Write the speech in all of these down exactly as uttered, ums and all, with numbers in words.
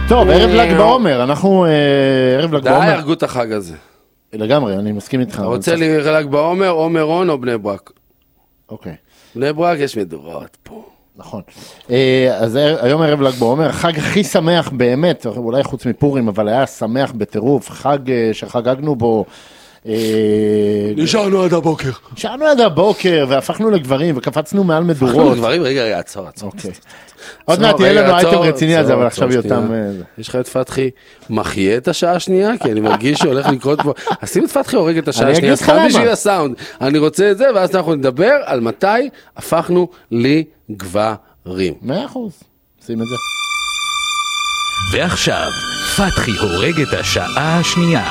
טוב, ערב ל"ג בעומר, אנחנו ערב ל"ג בעומר. די הרגו את החג הזה. לגמרי, אני מסכים איתך. רוצה לי ל"ג בעומר, עומר רון או בני ברק? אוקיי. בני ברק יש מדורות פה. נכון. אז היום ערב ל"ג בעומר, החג הכי שמח באמת, אולי חוץ מפורים, אבל היה שמח בטירוף, חג שחגגנו בו. נשארנו עד הבוקר. נשארנו עד הבוקר, והפכנו לגברים, וקפצנו מעל מדורות. הפכנו לגברים, רגע, רגע, עצור, עצור. עוד מעט יהיה לנו אייטם רציני על זה, אבל עכשיו יותם... יש לך את פתחי, מחיה את השעה השנייה, כי אני מרגיש שהולך לקרות פה. אז שים את פתחי הורג את השעה השנייה, סתם בשביל הסאונד. אני רוצה את זה, ואז אנחנו נדבר על מתי הפכנו לגברים. מאה אחוז, שים את זה. ועכשיו, פתחי הורג את השעה השנייה.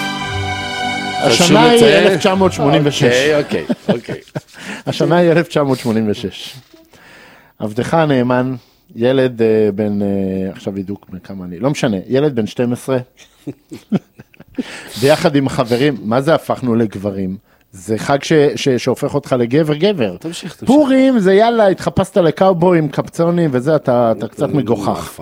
השנה היא אלף תשע מאות שמונים ושש. אוקיי, אוקיי. השנה היא אלף תשע מאות שמונים ושש. עבדך הנאמן, ילד בן, עכשיו ידוק כמה אני, לא משנה, ילד בן שתים עשרה, ביחד עם חברים, מה זה הפכנו לגברים? זה חג ש, ש, שהופך אותך לגבר גבר. תמשיך, תמשיך. פורים זה יאללה, התחפשת לקאובויים, קפצונים וזה, אתה, אתה קצת מגוחך.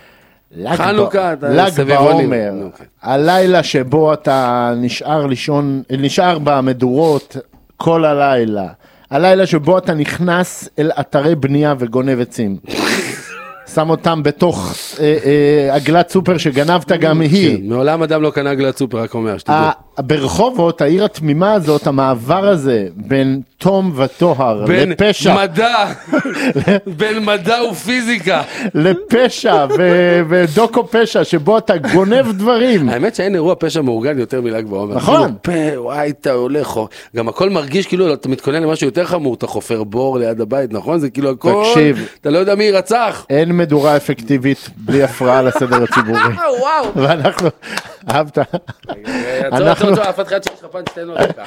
חנוכה, ל"ג בעומר, הלילה שבו אתה נשאר לישון, נשאר במדורות כל הלילה, הלילה שבו אתה נכנס אל אתרי בנייה וגונב עצים, שם אותם בתוך עגלת סופר שגנבת גם היא. מעולם אדם לא קנה עגלת סופר, רק אומר, שתדעו. ברחובות, העיר התמימה הזאת, המעבר הזה בין תום וטוהר לפשע. בין מדע, בין מדע ופיזיקה. לפשע ודוקו פשע, שבו אתה גונב דברים. האמת שאין אירוע פשע מאורגן יותר מל"ג בעומר. נכון. וואי, אתה הולך, גם הכל מרגיש כאילו, אתה מתכונן למשהו יותר חמור, אתה חופר בור ליד הבית, נכון? זה כאילו הכל, אתה לא יודע מי ירצח. אין מדורה אפקטיבית בלי הפרעה לסדר הציבורי. וואו. ואנחנו, אהבת? אנחנו... אף אחד שיש לך פן שתנו לך.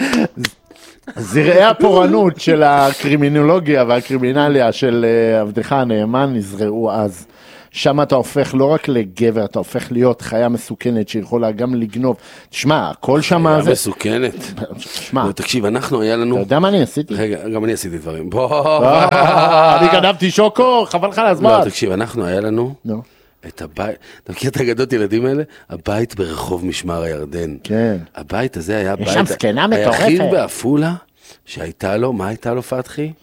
זרעי הפורענות של הקרימינולוגיה והקרימינליה של עבדך הנאמן נזרעו אז. שם אתה הופך לא רק לגבר, אתה הופך להיות חיה מסוכנת שיכולה גם לגנוב. תשמע, הכל שם... חיה מסוכנת. תשמע. תקשיב, אנחנו היה לנו... אתה יודע מה אני עשיתי? רגע, גם אני עשיתי דברים. בוא. אני גנבתי שוקו, חבל לך להזמן. לא, תקשיב, אנחנו היה לנו... נו. את הבית, אתה מכיר את הגדות ילדים האלה? הבית ברחוב משמר הירדן. כן. הבית הזה היה יש שם סקנה מטורפת. היחיד באפולה שהייתה לו, מה הייתה לו פתחי?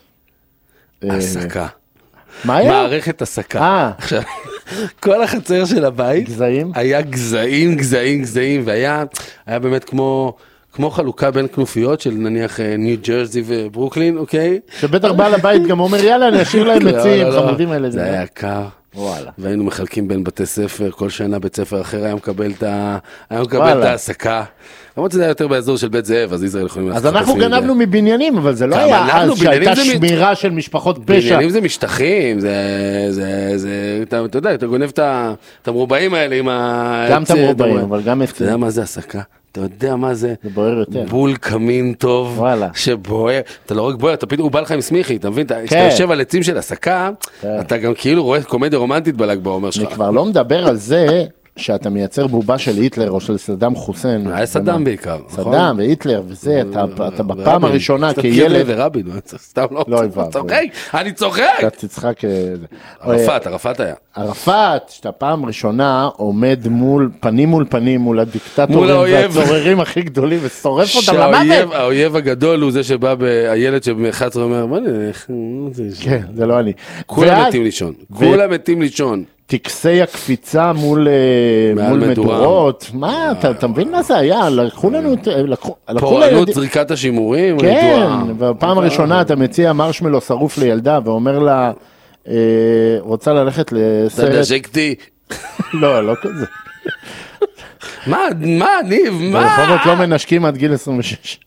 עסקה. מה היה? מערכת עסקה. אה. עכשיו, כל החצר של הבית, גזעים? היה גזעים, גזעים, גזעים, והיה היה באמת כמו... כמו חלוקה בין כנופיות של נניח ניו ג'רזי וברוקלין, אוקיי? שבטח בעל הבית גם אומר, יאללה, אני אשאיר להם עצים, חמודים האלה. זה היה קר. וואלה. והיינו מחלקים בין בתי ספר, כל שנה בית ספר אחר היה מקבל את ה... היה מקבל את ההעסקה. למרות שזה היה יותר באזור של בית זאב, אז ישראל יכולים... אז אנחנו גנבנו מבניינים, אבל זה לא היה אז שהייתה שמירה של משפחות פשע. בניינים זה משטחים, זה... אתה יודע, אתה גונב את המרובעים האלה עם ה... גם את המרובעים, אבל גם... אתה יודע מה זה העסקה? אתה יודע מה זה? זה בוער יותר. בול קמין טוב, שבוער, אתה לא רק בוער, אתה פתאום הוא בא לך עם סמיכי, אתה מבין? כשאתה יושב על עצים של עסקה, אתה גם כאילו רואה קומדיה רומנטית בל"ג בעומר שלך. אני כבר לא מדבר על זה שאתה מייצר בובה של היטלר או של סדאם חוסיין. היה סדאם בעיקר, נכון? סדאם והיטלר וזה, אתה בפעם הראשונה כילד... ורבין, סתם לא צוחק, אני צוחק! אתה תצחק... ערפאת, ערפאת היה. ערפאת, שאתה פעם ראשונה עומד מול, פנים מול פנים, מול הדיקטטורים והצוררים הכי גדולים, ושורף אותם למוות. האויב הגדול הוא זה שבא, הילד שב-אחת עשרה אומר, מה נלך? כן, זה לא אני. כולם מתים לישון, כולם מתים לישון. טקסי הקפיצה מול מדורות, מה, אתה מבין מה זה היה? לקחו לנו... פורענות זריקת השימורים? כן, בפעם הראשונה אתה מציע מרשמלו שרוף לילדה, ואומר לה, רוצה ללכת לסרט... אתה דשקתי? לא, לא כזה. מה, מה, ניב, מה? ברחובות לא מנשקים עד גיל עשרים ושש.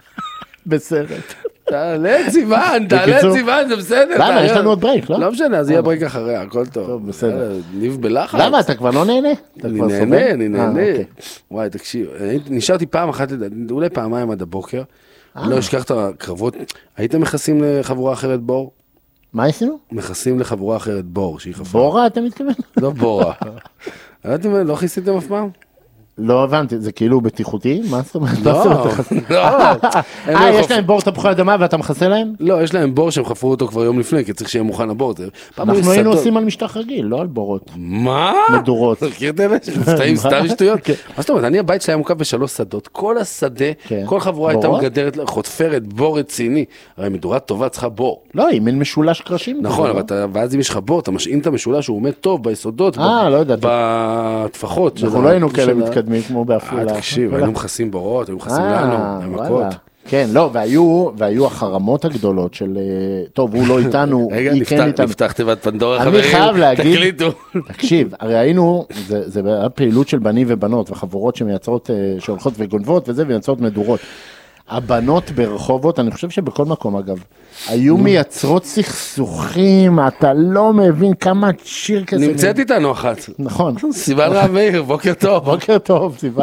בסרט. תעלה ציוון, תעלה ציוון, זה בסדר. למה? יש לנו עוד ברייק, לא? לא משנה, אז יהיה ברייק אחריה, הכל טוב. טוב, בסדר. ניב בלחץ. למה? אתה כבר לא נהנה? אני נהנה, אני נהנה. וואי, תקשיב, נשארתי פעם אחת, אולי פעמיים עד הבוקר, לא אשכח את הקרבות. הייתם מכסים לחבורה אחרת בור? מה עשינו? מכסים לחבורה אחרת בור, שהיא חפרה. בורה, אתה מתכוון? לא בורה. לא כיסיתם אף פעם? לא הבנתי, זה כאילו בטיחותי? מה זאת אומרת? לא, לא. אה, יש להם בור תפוחי אדמה ואתה מכסה להם? לא, יש להם בור שהם חפרו אותו כבר יום לפני, כי צריך שיהיה מוכן הבור. אנחנו היינו עושים על משטח רגיל, לא על בורות. מה? מדורות. מכיר את אלה? סתם סתם שטויות? מה זאת אומרת, אני הבית שלי היה מוקף בשלוש שדות, כל השדה, כל חבורה הייתה מגדרת, חוטפרת, בור רציני. הרי מדורה טובה צריכה בור. לא, היא מין משולש קרשים. נכון, ואז אם יש לך בור, אתה משעין את המשולש, הוא עומד טוב ביסודות, בטפחות. אנחנו לא היינו כאלה מתקדמים כמו באפולה. תקשיב, היינו מכסים בורות, היו מכסים לנו, המכות. כן, לא, והיו החרמות הגדולות של, טוב, הוא לא איתנו, היא כן איתנו. נפתח תיבת פנדורה, חברים, אני חייב להגיד, תקליטו. תקשיב, הרי היינו, זה הפעילות של בנים ובנות, וחבורות שמייצרות, שהולכות וגונבות וזה, ומייצרות מדורות. הבנות ברחובות, אני חושב שבכל מקום אגב, היו מייצרות סכסוכים, אתה לא מבין כמה שיר כזה. נמצאת איתנו אחת. נכון. סיוון רב מאיר, בוקר טוב. בוקר טוב, סיוון.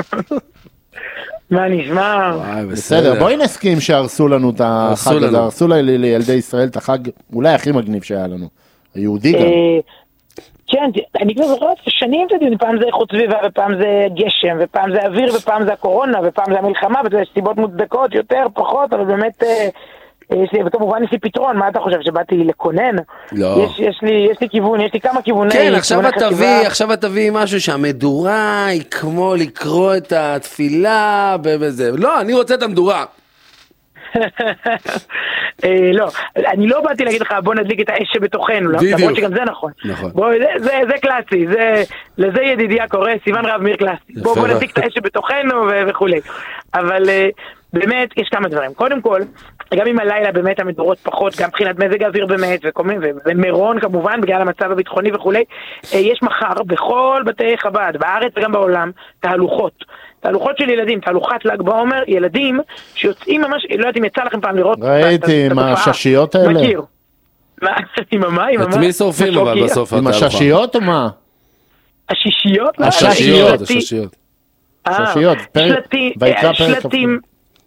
מה נשמע? בסדר, בואי נסכים שהרסו לנו את החג הזה, הרסו לילדי ישראל את החג אולי הכי מגניב שהיה לנו, היהודי גם. כן, אני כבר זוכרת שנים, פעם זה איכות סביבה, ופעם זה גשם, ופעם זה אוויר, ופעם זה הקורונה, ופעם זה המלחמה, ויש סיבות מוצדקות יותר, פחות, אבל באמת, וכמובן יש לי פתרון, מה אתה חושב, שבאתי לקונן? לא. יש, יש לי, יש לי כיוון, יש לי כמה כיווני... כן, עכשיו את תביא, עכשיו את תביא משהו שהמדורה היא כמו לקרוא את התפילה, וזה. לא, אני רוצה את המדורה. לא, אני לא באתי להגיד לך בוא נדליק את האש שבתוכנו, למרות שגם זה נכון. זה קלאסי, לזה ידידיה קורא, סיוון רב מאיר קלאסי. בוא נדליק את האש שבתוכנו וכו'. אבל באמת יש כמה דברים. קודם כל, גם אם הלילה באמת המדורות פחות, גם מבחינת מזג האוויר באמת, ומרון כמובן, בגלל המצב הביטחוני וכו', יש מחר בכל בתי חב"ד, בארץ וגם בעולם, תהלוכות. תהלוכות של ילדים, תהלוכת ל"ג בעומר, ילדים שיוצאים ממש, לא יודעת אם יצא לכם פעם לראות ראיתי עם הששיות האלה. מכיר. עם המה, עם המה. את מי שורפים אבל בסוף עם הששיות או מה? השישיות? הששיות, הששיות. הששיות, שלטים.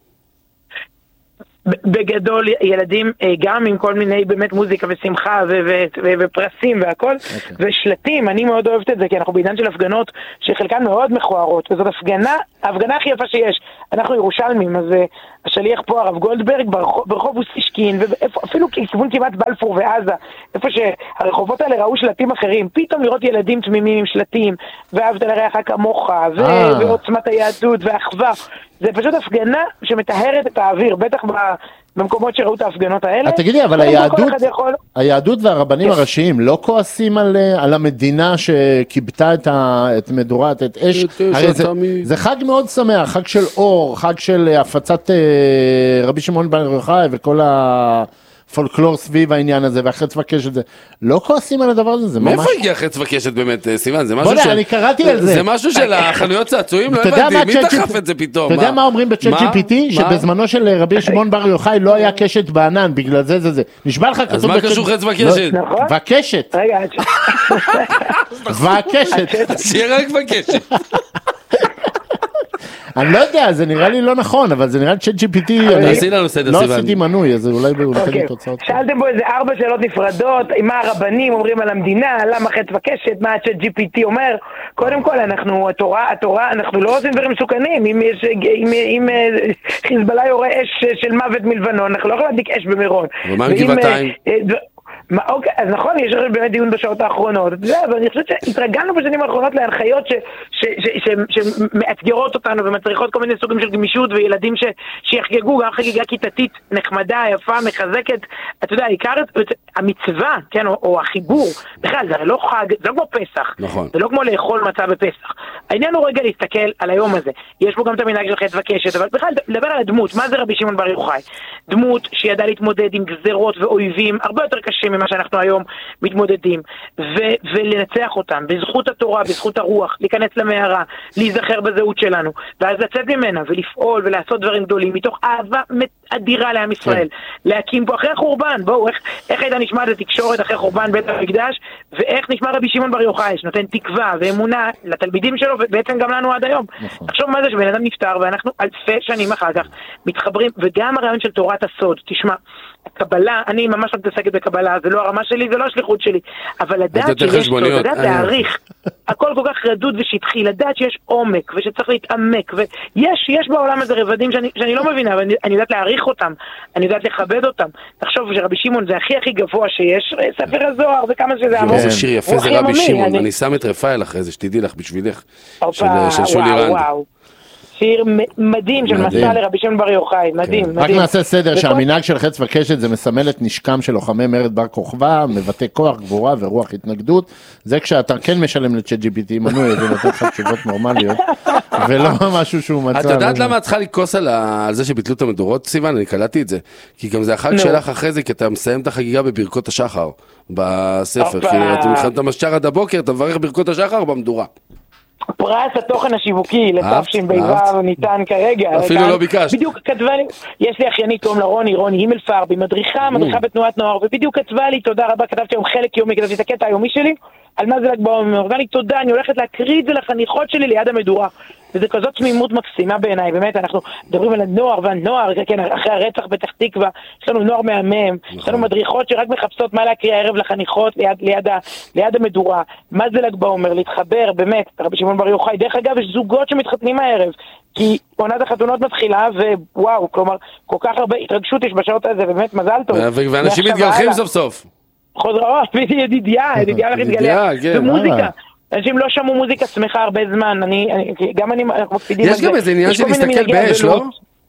בגדול ילדים גם עם כל מיני באמת מוזיקה ושמחה ופרסים והכל ושלטים, אני מאוד אוהבת את זה כי אנחנו בעידן של הפגנות שחלקן מאוד מכוערות וזאת הפגנה, ההפגנה הכי יפה שיש. אנחנו ירושלמים, אז השליח פה הרב גולדברג ברחוב אוסישקין ואפילו כיוון כמעט בלפור ועזה, איפה שהרחובות האלה ראו שלטים אחרים, פתאום לראות ילדים תמימים עם שלטים ואהבת לרעך כמוך ועוצמת היהדות והאחווה, זה פשוט הפגנה שמטהרת את האוויר, בטח במקומות שראו את ההפגנות האלה. תגידי, אבל היהדות, היהדות והרבנים הראשיים לא כועסים על, על המדינה שקיבתה את, את מדורת, את אש? הרי זה, זה חג מאוד שמח, חג של אור, חג של הפצת רבי שמעון בר יוחאי וכל ה... פולקלור סביב העניין הזה, והחץ וקשת זה, לא כועסים על הדבר הזה, זה ממש... מאיפה הגיע חץ וקשת באמת, סיוון? זה משהו של... בוא, אני קראתי על זה. זה משהו של החנויות צעצועים? לא הבנתי, מי דחף את זה פתאום? אתה יודע מה אומרים בצ'אט ג'י פי טי? שבזמנו של רבי שמעון בר יוחאי לא היה קשת בענן, בגלל זה זה זה. נשבע לך כתוב... אז מה קשור חץ וקשת? וקשת. רגע, וקשת. אז שיהיה רק וקשת. אני לא יודע, זה נראה לי לא נכון, אבל זה נראה לי צ'אט ג'י פי טי, לא עשיתי מנוי, אז אולי נתן תוצאות. שאלתם פה איזה ארבע שאלות נפרדות, מה הרבנים אומרים על המדינה, למה חץ וקשת, מה הצ'אט ג'י פי טי אומר. קודם כל, אנחנו, התורה, התורה, אנחנו לא עושים דברים מסוכנים. אם חיזבאללה יורה אש של מוות מלבנון, אנחנו לא יכולים להדליק אש במירון. ומה עם גבעתיים? מה, אוקיי, אז נכון, יש באמת דיון בשעות האחרונות, אבל אני חושבת שהתרגלנו בשנים האחרונות להנחיות שמאתגרות אותנו ומצריכות כל מיני סוגים של גמישות וילדים שיחגגו גם חגיגה כיתתית נחמדה, יפה, מחזקת, אתה יודע, העיקר המצווה, כן, או, או החיבור, בכלל, זה לא חג, זה לא כמו פסח, נכון. זה לא כמו לאכול מצה בפסח. העניין הוא רגע להסתכל על היום הזה, יש פה גם את המנהג של חץ וקשת, אבל בכלל, לדבר על הדמות, מה זה רבי שמעון בר יוחאי? דמות שידעה להתמודד עם גזרות ואויבים, הרבה יותר קשים ממה שאנחנו היום מתמודדים, ו- ולנצח אותם, בזכות התורה, בזכות הרוח, להיכנס למערה, להיזכר בזהות שלנו, ואז לצאת ממנה, ולפעול, ולעשות דברים גדולים, מתוך אהבה אדירה לעם ישראל, להקים פה אחרי החורבן, בואו, איך, איך הייתה נשמעת התקשורת אחרי חורבן בית המקדש, ואיך נשמע רבי שמעון בר יוחאי, שנותן תקווה ואמונה לתלמידים שלו, ובעצם גם לנו עד היום. עכשיו מה זה שבן אדם נפטר, ואנחנו אלפי שנים אחר כך מתחברים, וגם הרעיון של תורת הסוד, תשמע, הקבלה, אני ממש לא מתעסקת בקבלה, זה זה לא הרמה שלי, זה לא השליחות שלי. אבל לדעת שיש טוב, לדעת להעריך, הכל כל כך רדוד ושטחי, לדעת שיש עומק ושצריך להתעמק, ויש, יש בעולם הזה רבדים שאני, שאני לא מבינה, אבל אני, אני יודעת להעריך אותם, אני יודעת לכבד אותם. תחשוב שרבי שמעון זה הכי הכי גבוה שיש, ספר הזוהר וכמה שזה עמוק. איזה שיר יפה זה רבי שמעון, אני שם את רפאל אחרי זה, שתדעי לך בשבילך, של שולי רנד. שיר מדהים של מסע לרבי שמעון בר יוחאי, מדהים, מדהים. רק נעשה סדר שהמנהג של חץ וקשת זה מסמל את נשקם של לוחמי מרד בר כוכבא, מבטא כוח, גבורה ורוח התנגדות. זה כשאתה כן משלם לצ'אט ג'י פי טי מנוי, זה לתת לך תשובות נורמליות, ולא משהו שהוא מצא. את יודעת למה את צריכה לקוס על זה שביטלו את המדורות, סיוון? אני קלטתי את זה. כי גם זה החג שלך אחרי זה, כי אתה מסיים את החגיגה בברכות השחר, בספר. כי אתה משאר עד הבוקר, אתה מברך ברכות השחר במדורה. פרס התוכן השיווקי לתפשים ביבר ניתן כרגע. אפילו לא ביקשת. בדיוק כתבה לי, יש לי אחיינית תום לרוני, רוני הימלפרבי, מדריכה, מדריכה בתנועת נוער, ובדיוק כתבה לי, תודה רבה, כתבתי היום חלק יומי, כתבתי את הקטע היומי שלי, על מה זה ל"ג בעומר, ואמרה לי תודה, אני הולכת להקריא את זה לחניכות שלי ליד המדורה. וזה כזאת תמימות מקסימה בעיניי, באמת, אנחנו מדברים על הנוער והנוער, כן, אחרי הרצח בפתח תקווה, יש לנו נוער מהמם, יש לנו מדריכות שרק מחפשות מה להקריא הערב לחניכות ליד, ליד, ליד המדורה, מה זה ל"ג בעומר, להתחבר, באמת, רבי שמעון בר יוחאי, דרך אגב, יש זוגות שמתחתנים הערב, כי עונת החתונות מתחילה, ווואו, כלומר, כל כך הרבה התרגשות יש בשעות הזה, ובאמת, מזל טוב. ואנשים מתגלחים סוף סוף. חוזרות, ידידיה, ידידיה הולך להתגלח, ומוזיקה. אנשים לא שמעו מוזיקה שמחה הרבה זמן, אני, אני, גם אני, אנחנו מקפידים על זה. יש גם איזה עניין של להסתכל באש, לא?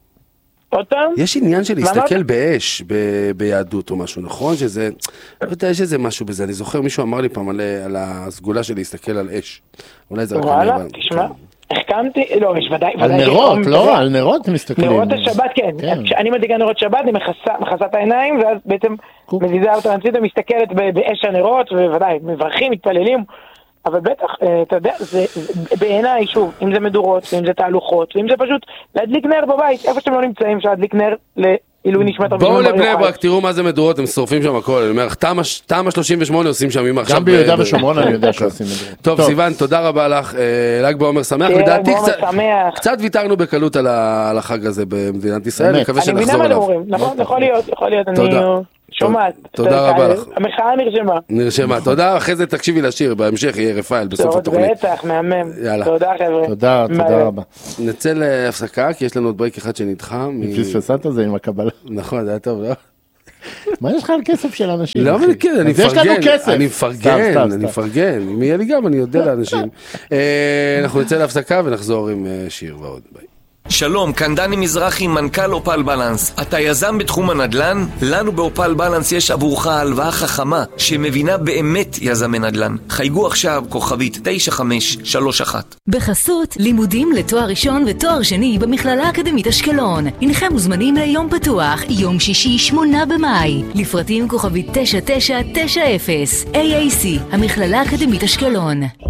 עוד פעם? יש עניין של להסתכל באש, ביהדות או משהו, נכון? שזה, לא יודע, יש איזה משהו בזה, אני זוכר מישהו אמר לי פעם על הסגולה של להסתכל על אש. אולי זה רק אני... וואלה, תשמע, החכמתי, לא, יש ודאי... על נרות, לא? על נרות מסתכלים. נרות השבת, כן. כשאני מדליקה נרות שבת, אני מכסה את העיניים, ואז בעצם מזיזה אותה נצית ומסתכלת באש הנרות, ובוודאי, מברכים, מתפללים. אבל בטח, אתה יודע, זה, בעיניי, שוב, אם זה מדורות, ואם זה תהלוכות, ואם זה פשוט להדליק נר בבית, איפה שאתם לא נמצאים, אפשר להדליק נר לעילוי נשמת רבי שמעון בר יוחאי. בואו לבני ברק, תראו מה זה מדורות, הם שורפים שם הכל, אני אומר, תמ"א שלושים ושמונה עושים שם, גם ביהודה ושומרון אני יודע שעושים מדורות. טוב, סיוון, תודה רבה לך, ל"ג בעומר שמח, לדעתי קצת ויתרנו בקלות על החג הזה במדינת ישראל, אני מקווה שנחזור אליו. נכון, יכול להיות, יכול להיות, אני... שומעת. תודה רבה לך. המחאה נרשמה. נרשמה, תודה. אחרי זה תקשיבי לשיר, בהמשך יהיה רפאל בסוף התוכנית. בטח, מהמם. תודה חבר'ה. תודה, תודה רבה. נצא להפסקה, כי יש לנו עוד ברייק אחד שנדחה. פספסת זה עם הקבלה. נכון, זה היה טוב, לא? מה יש לך על כסף של אנשים? לא, אבל כן, אני מפרגן. אני מפרגן, אני מפרגן. אם יהיה לי גם, אני יודע לאנשים. אנחנו נצא להפסקה ונחזור עם שיר ועוד. ביי. שלום, כאן דני מזרחי, מנכ"ל אופל בלנס. אתה יזם בתחום הנדל"ן? לנו באופל בלנס יש עבורך הלוואה חכמה שמבינה באמת יזמי נדל"ן. חייגו עכשיו כוכבית תשע חמש שלוש אחת. בחסות לימודים לתואר ראשון ותואר שני במכללה האקדמית אשקלון. הנכם מוזמנים ליום פתוח, יום שישי שמונה במאי. לפרטים כוכבית תשע תשע תשע אפס. איי איי סי, המכללה האקדמית אשקלון.